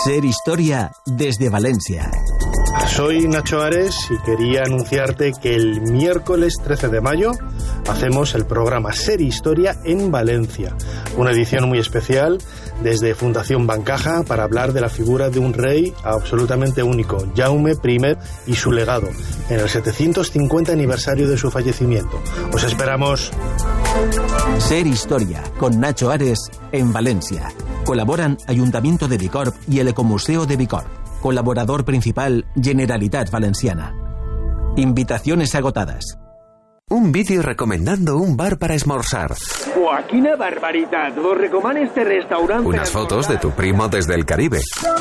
Ser Historia desde Valencia. Soy Nacho Ares y quería anunciarte que el miércoles 13 de mayo hacemos el programa Ser Historia en Valencia. Una edición muy especial desde Fundación Bancaja para hablar de la figura de un rey absolutamente único, Jaume I, y su legado en el 750 aniversario de su fallecimiento. Os esperamos. Ser Historia con Nacho Ares en Valencia. Colaboran Ayuntamiento de Bicorb y el Ecomuseo de Bicorb. Colaborador principal, Generalitat Valenciana. Invitaciones agotadas. Un vídeo recomendando un bar para esmorzar. ¡Buah, quina barbaritat! Vos recomano este restaurante. Unas fotos de tu primo desde el Caribe.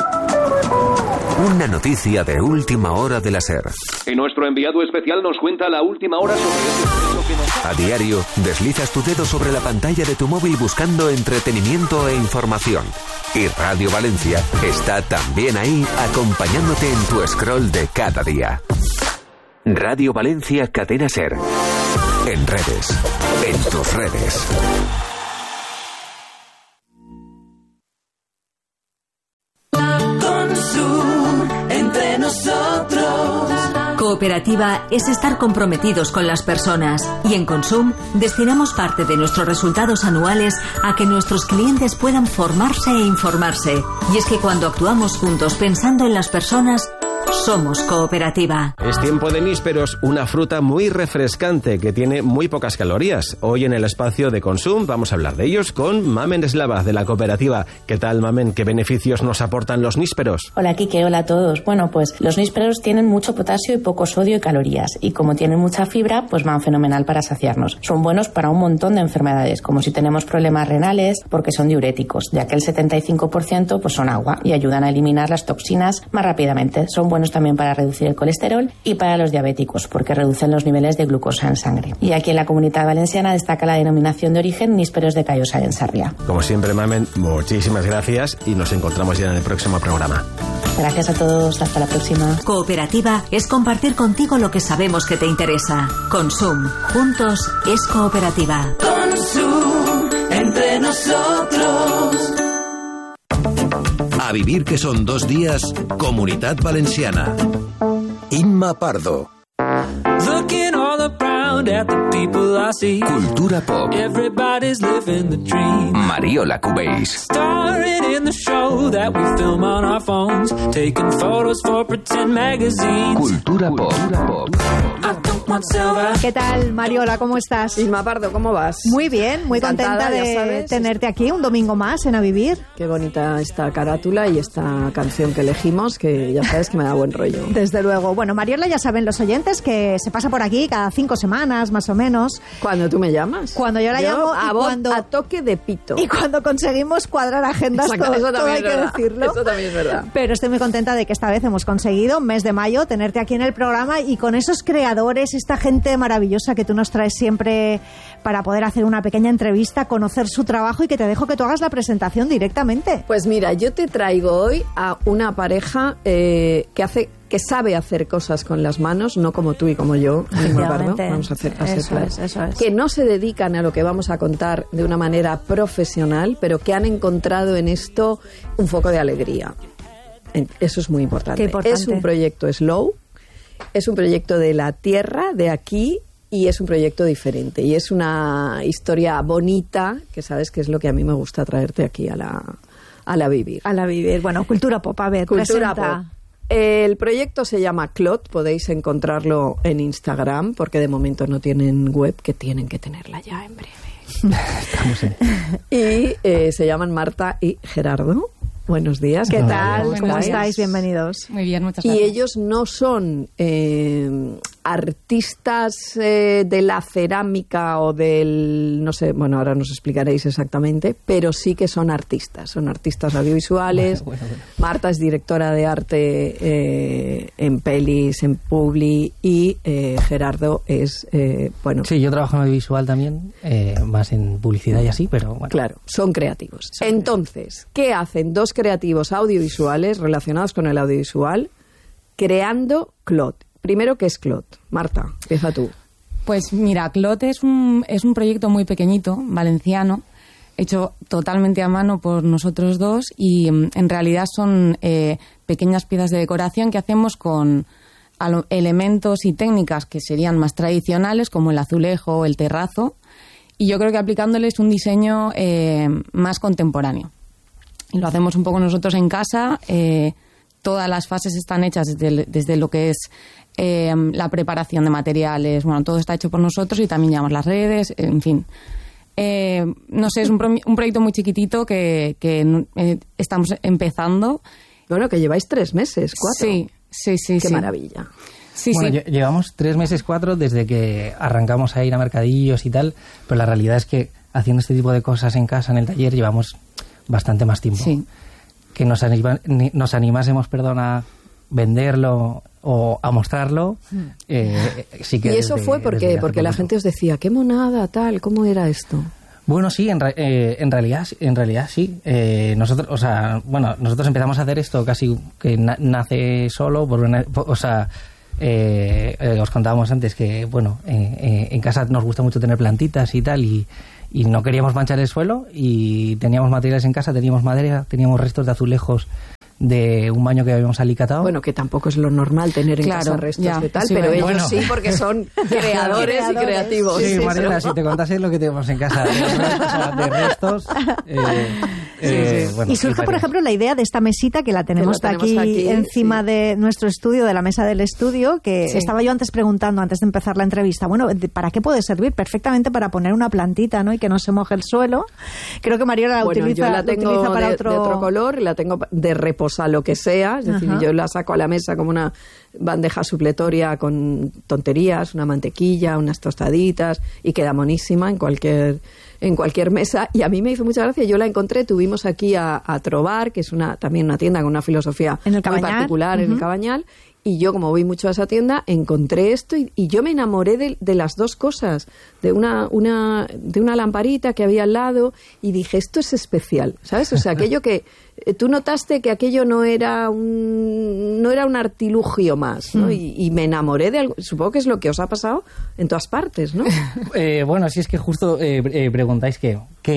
Una noticia de última hora de la SER. Y nuestro enviado especial nos cuenta la última hora sobre eso que nos... A diario, deslizas tu dedo sobre la pantalla de tu móvil buscando entretenimiento e información. Y Radio Valencia está también ahí acompañándote en tu scroll de cada día. Radio Valencia Cadena SER. En redes. En tus redes. Entre nosotros. Cooperativa es estar comprometidos con las personas y en Consum destinamos parte de nuestros resultados anuales a que nuestros clientes puedan formarse e informarse. Y es que cuando actuamos juntos pensando en las personas, somos cooperativa. Es tiempo de nísperos, una fruta muy refrescante que tiene muy pocas calorías. Hoy en el espacio de Consum vamos a hablar de ellos con Mamen Eslava de la cooperativa. ¿Qué tal, Mamen? ¿Qué beneficios nos aportan los nísperos? Hola, Quique. Hola a todos. Bueno, pues los nísperos tienen mucho potasio y poco sodio y calorías. Y como tienen mucha fibra, pues van fenomenal para saciarnos. Son buenos para un montón de enfermedades, como si tenemos problemas renales, porque son diuréticos, ya que el 75% pues son agua y ayudan a eliminar las toxinas más rápidamente. Son buenos también para reducir el colesterol y para los diabéticos, porque reducen los niveles de glucosa en sangre. Y aquí en la Comunidad Valenciana destaca la denominación de origen nísperos de Callosa en Sarriá. Como siempre, Mamen, muchísimas gracias y nos encontramos ya en el próximo programa. Gracias a todos, hasta la próxima. Cooperativa es compartir contigo lo que sabemos que te interesa. Consum, juntos es cooperativa. Consum, entre nosotros. A vivir, que son 2 días, Comunidad Valenciana. Inma Pardo. Cultura Pop. Mariola Cubéis. Cultura Pop. ¿Qué tal, Mariola? ¿Cómo estás? Inma Pardo, ¿cómo vas? Muy bien, muy contenta de tenerte aquí un domingo más en A Vivir. Qué bonita esta carátula y esta canción que elegimos, que ya sabes que me da buen rollo. Desde luego. Bueno, Mariola, ya saben los oyentes que se pasa por aquí cada 5 semanas, más o menos. Cuando tú me llamas. Cuando yo la llamo a toque de pito. Y cuando conseguimos cuadrar agendas, todo hay que decirlo. Eso también es verdad. Pero estoy muy contenta de que esta vez hemos conseguido, mes de mayo, tenerte aquí en el programa y con esos creadores, esta gente maravillosa que tú nos traes siempre para poder hacer una pequeña entrevista, conocer su trabajo y que te dejo que tú hagas la presentación directamente. Pues mira, yo te traigo hoy a una pareja que sabe hacer cosas con las manos, no como tú y como yo, Pardo, vamos a hacer eso es. Que no se dedican a lo que vamos a contar de una manera profesional, pero que han encontrado en esto un foco de alegría. Eso es muy importante. Es un proyecto slow, es un proyecto de la tierra, de aquí, y es un proyecto diferente. Y es una historia bonita, que sabes que es lo que a mí me gusta traerte aquí a la Vivir. A la Vivir. Bueno, Cultura Pop, a ver, Cultura presenta. Pop. El proyecto se llama Clot, podéis encontrarlo en Instagram, porque de momento no tienen web, que tienen que tenerla ya en breve. Estamos en... Y se llaman Marta y Gerardo. Buenos días. ¿Qué tal? ¿Cómo estáis? Bienvenidos. Muy bien, muchas gracias. Y ellos no son artistas de la cerámica o del, no sé, bueno, ahora nos explicaréis exactamente, pero sí que son artistas audiovisuales. Bueno. Marta es directora de arte en pelis, en Publi, y Gerardo es, bueno... Sí, yo trabajo en audiovisual también, más en publicidad y así, pero bueno. Claro, son creativos. Entonces, ¿qué hacen dos creativos audiovisuales relacionados con el audiovisual creando Clot? Primero, ¿qué es Clot? Marta, empieza tú. Pues mira, Clot es un proyecto muy pequeñito, valenciano, hecho totalmente a mano por nosotros dos y en realidad son pequeñas piezas de decoración que hacemos con elementos y técnicas que serían más tradicionales, como el azulejo o el terrazo, y yo creo que aplicándoles un diseño más contemporáneo. Y lo hacemos un poco nosotros en casa. Todas las fases están hechas desde lo que es la preparación de materiales. Bueno, todo está hecho por nosotros y también llevamos las redes, en fin. No sé, es un proyecto muy chiquitito que estamos empezando. Bueno, que lleváis 3 meses, 4. Sí. Qué maravilla. Sí, bueno, llevamos 3 meses, 4 desde que arrancamos a ir a mercadillos y tal, pero la realidad es que haciendo este tipo de cosas en casa, en el taller, llevamos bastante más tiempo. Sí. Que nos animásemos, a venderlo o a mostrarlo. Sí que y eso fue porque la gente os decía, qué monada, tal, ¿cómo era esto? Bueno, sí, en realidad sí. Nosotros empezamos a hacer esto casi que nace solo os contábamos antes que, en casa nos gusta mucho tener plantitas y tal, y no queríamos manchar el suelo, y teníamos materiales en casa, teníamos madera, teníamos restos de azulejos de un baño que habíamos alicatado. Bueno, que tampoco es lo normal tener en casa restos de tal, sí, pero ellos sí, porque son creadores y creativos. Sí, Mariela, si te contase lo que tenemos en casa de restos. Y surge, por ejemplo, la idea de esta mesita que la tenemos aquí encima de nuestro estudio, de la mesa del estudio, que estaba yo antes preguntando, antes de empezar la entrevista, ¿para qué puede servir? Perfectamente para poner una plantita, ¿no? Y que no se moje el suelo. Creo que Mariela la utiliza, yo la tengo para de otro color, la tengo de reposar lo que sea, es decir, yo la saco a la mesa como una bandeja supletoria con tonterías, una mantequilla, unas tostaditas, y queda monísima en cualquier mesa. Y a mí me hizo mucha gracia, yo la encontré, tuvimos aquí a Trobar, que es también una tienda con una filosofía muy particular en el Cabañal, y yo, como voy mucho a esa tienda, encontré esto y yo me enamoré de las dos cosas, de una lamparita que había al lado, y dije, esto es especial, ¿sabes? O sea, aquello que tú notaste que aquello no era un artilugio más, ¿no? Y me enamoré de algo. Supongo que es lo que os ha pasado en todas partes, ¿no? Bueno, si es que justo preguntáis qué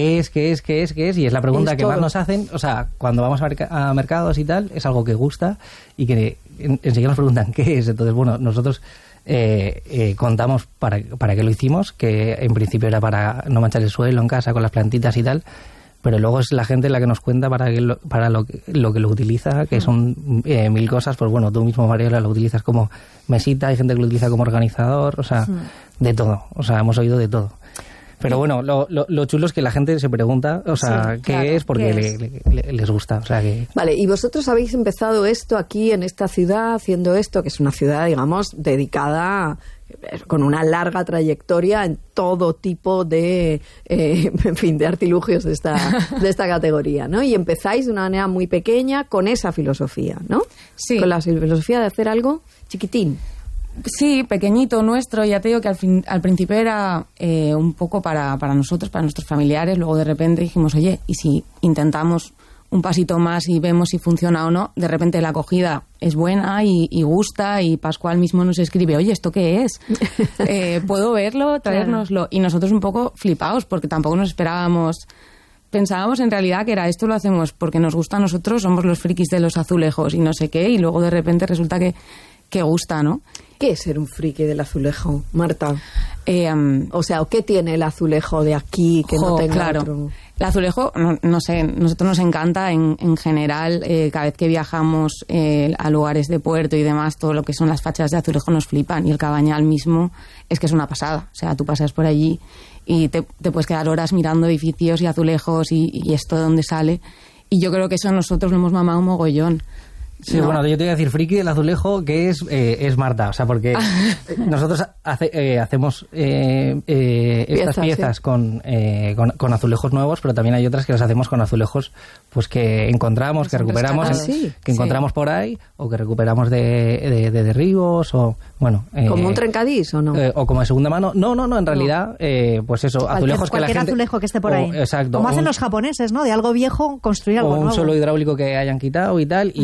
es, y es la pregunta que más nos hacen. O sea, cuando vamos a mercados y tal, es algo que gusta y que enseguida nos preguntan qué es. Entonces, bueno, nosotros contamos para qué lo hicimos, que en principio era para no manchar el suelo en casa con las plantitas y tal, pero luego es la gente la que nos cuenta para lo que lo utiliza, que son 1000 cosas. Pues bueno, tú mismo, Mariela, lo utilizas como mesita, hay gente que lo utiliza como organizador, o sea, de todo, o sea, hemos oído de todo. Pero bueno, lo chulo es que la gente se pregunta, o sea, qué es, porque les gusta. O sea, que... Vale, y vosotros habéis empezado esto aquí en esta ciudad, haciendo esto, que es una ciudad, digamos, dedicada con una larga trayectoria en todo tipo de, de artilugios de esta categoría, ¿no? Y empezáis de una manera muy pequeña con esa filosofía, ¿no? Sí. Con la filosofía de hacer algo chiquitín. Sí, pequeñito nuestro. Ya te digo que al principio era un poco para nosotros, para nuestros familiares. Luego de repente dijimos, oye, ¿y si intentamos un pasito más y vemos si funciona o no? De repente la acogida es buena y gusta, y Pascual mismo nos escribe, oye, ¿esto qué es? ¿Puedo verlo? Traérnoslo. Y nosotros un poco flipados, porque tampoco nos esperábamos. Pensábamos en realidad que era esto, lo hacemos porque nos gusta a nosotros, somos los frikis de los azulejos y no sé qué, y luego de repente resulta que gusta, ¿no? ¿Qué es ser un friki del azulejo, Marta? O sea, ¿qué tiene el azulejo de aquí que no tenga otro? El azulejo, no sé, nosotros nos encanta en general, cada vez que viajamos a lugares de puerto y demás, todo lo que son las fachadas de azulejo nos flipan, y el Cabañal mismo es que es una pasada. O sea, tú pasas por allí y te puedes quedar horas mirando edificios y azulejos y esto de dónde sale, y yo creo que eso nosotros lo hemos mamado un mogollón. Sí, no. Bueno, yo te voy a decir friki del azulejo, que es Marta, o sea, porque nosotros hacemos estas piezas con azulejos nuevos, pero también hay otras que las hacemos con azulejos pues que encontramos, que recuperamos, que encontramos por ahí, o que recuperamos de derribos, o bueno... ¿Como un trencadís o no? O como de segunda mano. No, en realidad, pues eso, azulejos que la gente... Cualquier azulejo que esté por ahí. Exacto. Como hacen los japoneses, ¿no? De algo viejo construir algo nuevo. O un suelo hidráulico que hayan quitado y tal, y yo te voy a decir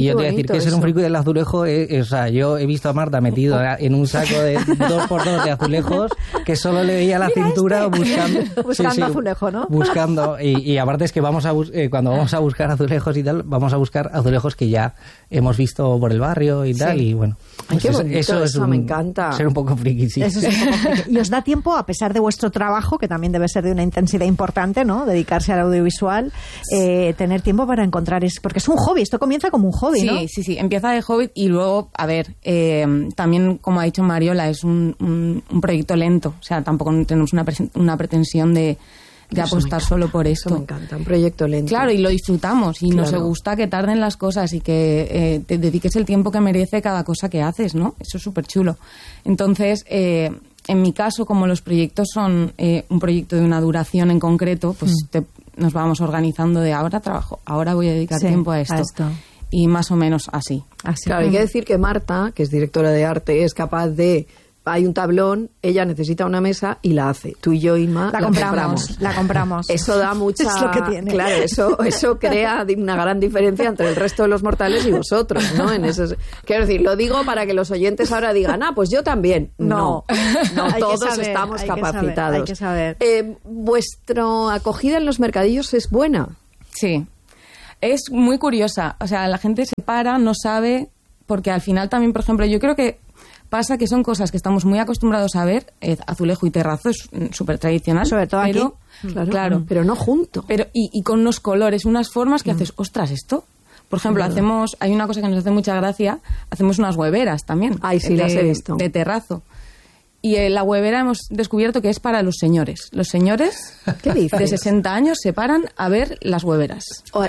que ser un friki del azulejo, o sea, yo he visto a Marta metido en un saco de 2x2 de azulejos que solo le veía la cintura buscando azulejo, ¿no? Buscando, y aparte es que cuando vamos a buscar azulejos y tal, vamos a buscar azulejos que ya hemos visto por el barrio y tal, y bueno. Ay, qué bonito, eso me encanta. Ser un poco friki, sí. Eso es un poco friki. Y os da tiempo, a pesar de vuestro trabajo, que también debe ser de una intensidad importante, ¿no? Dedicarse al audiovisual, tener tiempo para encontrar... Porque es un hobby, esto comienza como un hobby, ¿no? Sí, empieza de hobby y luego, a ver, también, como ha dicho Mariola, es un proyecto lento, o sea, tampoco tenemos una pretensión de apostar solo por esto. Eso me encanta, un proyecto lento. Claro, y lo disfrutamos, y nos gusta que tarden las cosas y que te dediques el tiempo que merece cada cosa que haces, ¿no? Eso es súper chulo. Entonces, en mi caso, como los proyectos son un proyecto de una duración en concreto, pues nos vamos organizando de ahora trabajo, ahora voy a dedicar tiempo a esto. Y más o menos así. Claro, hay que decir que Marta, que es directora de arte, es capaz de... Hay un tablón, ella necesita una mesa y la hace. Tú y yo, Inma, la compramos. Eso da mucha... Es lo que tiene. Claro, eso crea una gran diferencia entre el resto de los mortales y vosotros, ¿no? Quiero decir, lo digo para que los oyentes ahora digan, pues yo también. No, todos estamos capacitados. Hay que saber. ¿Vuestra acogida en los mercadillos es buena? Sí. Es muy curiosa. O sea, la gente se para, no sabe, porque al final también, por ejemplo, yo creo que pasa que son cosas que estamos muy acostumbrados a ver. Azulejo y terrazo es súper tradicional. Sobre todo pero, aquí. Claro. Pero no junto. Pero, y con unos colores, unas formas que haces, ostras, esto. Por ejemplo, hay una cosa que nos hace mucha gracia, hacemos unas hueveras también. Ay, sí, las he visto. De terrazo. Y la huevera hemos descubierto que es para los señores. Los señores ¿Qué dices? De 60 años se paran a ver las hueveras.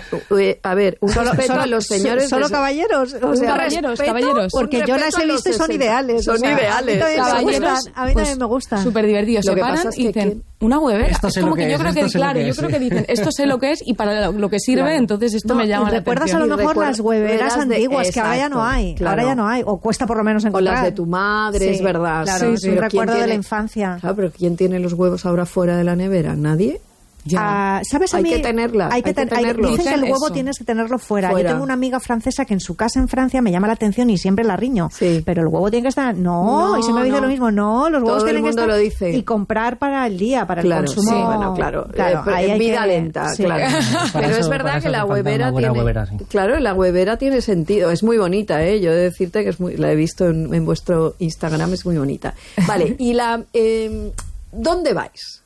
A ver, un respeto a los señores. ¿Solo caballeros? O sea, caballeros. Porque yo las he visto y son ideales. Son ideales. A mí también me gustan. Súper divertidos. Se paran y dicen, una huevera. Esto es como que yo creo que, claro, yo creo que dicen, esto sé lo que es y para lo que sirve, entonces esto me llama la atención. ¿Recuerdas a lo mejor las hueveras antiguas, que ahora ya no hay? Ahora ya no hay, o cuesta por lo menos encontrar. O las de tu madre, es verdad. Claro, sí, un recuerdo de la infancia. Claro, pero ¿quién tiene los huevos ahora fuera de la nevera? ¿Nadie? ¿Sabes? Hay que tenerlas. Hay que tenerlo. Dicen que el huevo tienes que tenerlo fuera. Yo tengo una amiga francesa que en su casa en Francia me llama la atención y siempre la riño. Sí. Pero el huevo tiene que estar... No, y siempre me dice lo mismo. No, los huevos tienen que estar... Todo el mundo lo dice. Y comprar para el día, para el consumo. Sí, bueno, claro. Ahí vida lenta, claro. Pero es verdad que la huevera tiene... Claro, la huevera tiene sentido. Es muy bonita, ¿eh? Yo he de decirte que la he visto en vuestro Instagram, es muy bonita. Vale, y ¿dónde vais?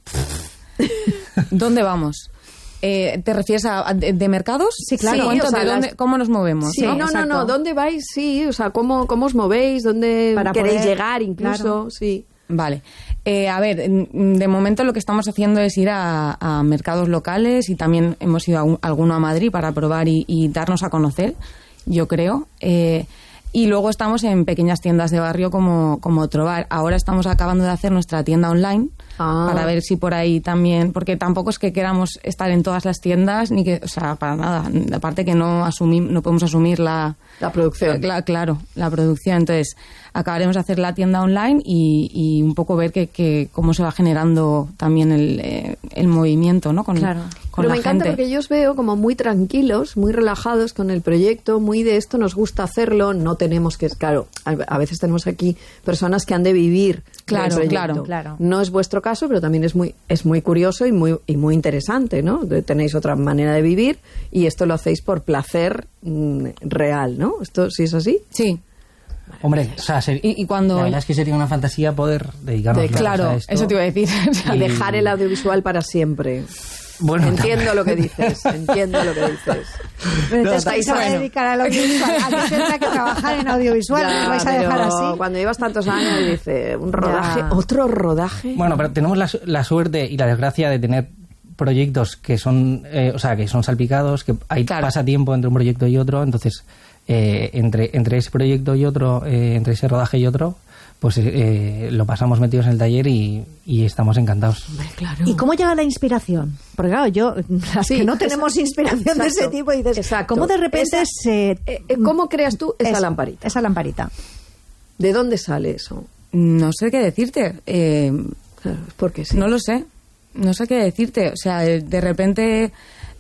¿Dónde vamos? ¿Te refieres a de mercados? Sí, claro. Sí, ¿cómo nos movemos? Sí, no. ¿Dónde vais? Sí, o sea, ¿cómo os movéis? ¿Dónde queréis llegar incluso? Claro. Sí. Vale. A ver, de momento lo que estamos haciendo es ir a mercados locales y también hemos ido a alguno a Madrid para probar y darnos a conocer, yo creo. Y luego estamos en pequeñas tiendas de barrio como Trobar. Ahora estamos acabando de hacer nuestra tienda online para ver si por ahí también... Porque tampoco es que queramos estar en todas las tiendas, ni que... O sea, para nada. Aparte que no podemos asumir la producción. Claro, la producción. Entonces, acabaremos de hacer la tienda online y un poco ver cómo se va generando también el movimiento, ¿no? Pero me encanta porque yo os veo como muy tranquilos, muy relajados con el proyecto, muy de esto nos gusta hacerlo, no tenemos que... Claro, a veces tenemos aquí personas que han de vivir del proyecto. Claro. No es vuestro caso, pero también es muy curioso y muy interesante, ¿no? Tenéis otra manera de vivir y esto lo hacéis por placer real, ¿no? ¿Esto sí es así? Sí. Hombre, o sea, y cuando... la verdad es que sería una fantasía poder dedicarnos a esto. Eso te iba a decir. Y dejar el audiovisual para siempre. Bueno, entiendo lo que dices. Pero te vais a dedicar al audiovisual. Aquí tendrá que trabajar en audiovisual, no vais a dejar así. Cuando llevas tantos años y dices, un rodaje, otro rodaje. Bueno, pero tenemos la suerte y la desgracia de tener proyectos que son, que son salpicados, que hay pasa tiempo entre un proyecto y otro, entonces entre ese proyecto y otro, entre ese rodaje y otro, pues lo pasamos metidos en el taller y estamos encantados. Claro. ¿Y cómo llega la inspiración? Porque claro, que no tenemos inspiración de ese tipo, y dices, ¿cómo de repente ¿cómo creas tú esa lamparita? Esa lamparita. ¿De dónde sale eso? No sé qué decirte. Claro, porque sí. No lo sé. No sé qué decirte. O sea, de repente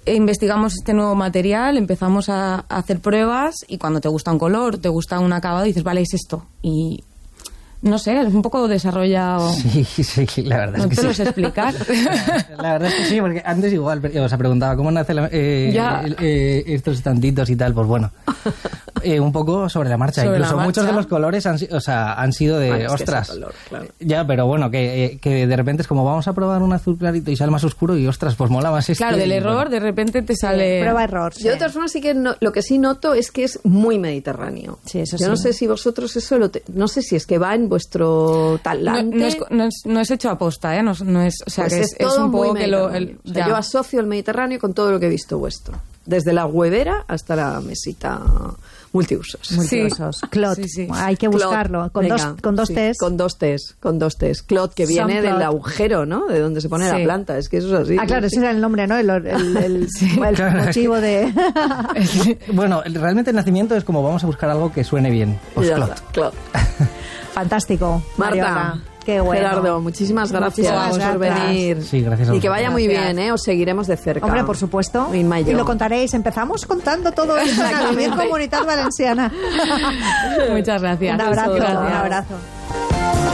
investigamos este nuevo material, empezamos a hacer pruebas y cuando te gusta un color, te gusta un acabado, dices, vale, es esto. Y no sé, es un poco desarrollado. Sí, la verdad es que sí. No te lo sé explicar. La verdad es que sí, porque antes igual os preguntaba cómo nace estos estantitos y tal, pues bueno, un poco sobre la marcha. Sobre Incluso la marcha. Muchos de los colores han sido de, Bueno, es que ostras, ese color, claro. Ya, pero bueno, que de repente es como vamos a probar un azul clarito y sale más oscuro y ostras, pues mola más este. Claro, del y, error bueno. de repente te sale... Prueba-error. Yo de todas formas sí que lo que sí noto es que es muy mediterráneo. Sí, eso Yo sí. no sé si vosotros eso no sé si es que va en vuestro talante. No es hecho a posta, ¿eh? No es, o sea, Pues que es es todo un poco muy que mediterráneo. O sea, yo asocio el Mediterráneo con todo lo que he visto vuestro. Desde la huevera hasta la mesita multiusos. Multiusos. Clot. Sí. Hay que buscarlo. Con dos T's. Con dos T's. Clot, que viene Sunplot. del agujero, ¿no? De donde se pone la planta. Es que eso es así. Ah, claro, ese era el nombre, ¿no? El Claro, motivo es de... Bueno, realmente el nacimiento es como vamos a buscar algo que suene bien. Pues Ya Clot. está, Clot. Fantástico. Marta, Mariola. Qué bueno. Gerardo, muchísimas gracias Muchísimas por gracias. venir. Sí, gracias a Y que vosotros. vaya muy Gracias. bien, ¿eh? Os seguiremos de cerca. Hombre, por supuesto. Inma y yo. Y lo contaréis. Empezamos contando todo esto en la Vivir Comunitat Valenciana. Muchas gracias. Un abrazo. Gracias. Un abrazo.